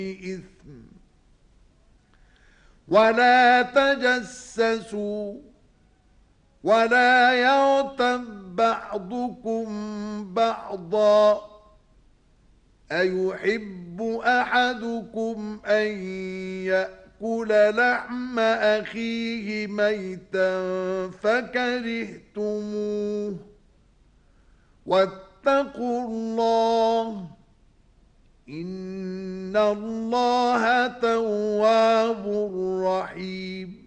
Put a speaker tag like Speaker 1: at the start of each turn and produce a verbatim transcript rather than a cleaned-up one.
Speaker 1: إثم ولا تجسسوا ولا يغتب بعضكم بعضا أيحب أحدكم أن يأكل لحم أخيه ميتا فكرهتموه واتقوا الله إن الله تواب رحيم.